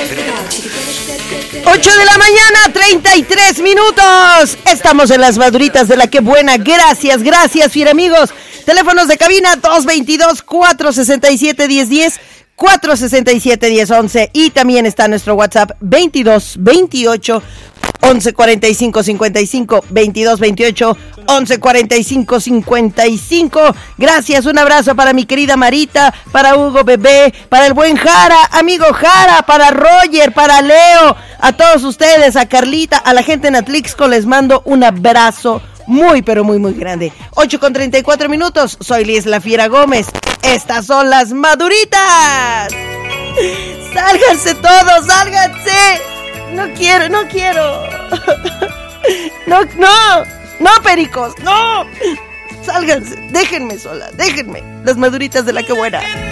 8 de la mañana, 33 minutos. Estamos en las maduritas de la que buena. Gracias, fiel amigos. Teléfonos de cabina 222-467-1010, 467-1011. Y también está nuestro WhatsApp 2228 1145 55, 2228 1145 55. Gracias, un abrazo para mi querida Marita, para Hugo Bebé, para el buen Jara, amigo Jara, para Roger, para Leo, a todos ustedes, a Carlita, a la gente en Atlixco, les mando un abrazo muy, pero muy, muy grande. 8:34 minutos, soy Liz La Fiera Gómez. Estas son las maduritas. Sálganse todos, sálganse. No quiero. No, pericos, no. Sálganse, déjenme sola, déjenme. Las maduritas de la que buena.